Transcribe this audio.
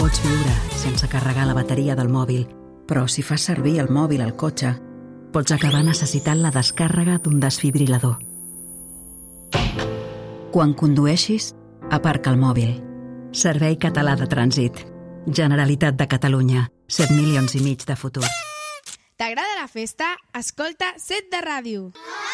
pots viure sense carregar la bateria del mòbil, però si fas servir el mòbil al cotxe, pots acabar necessitant la descàrrega d'un desfibrilador. Quan condueixis, aparca el mòbil. Servei Català de Trànsit. Generalitat de Catalunya. 7 milions i mig de futur. T'agrada la festa? Escolta 7 de ràdio.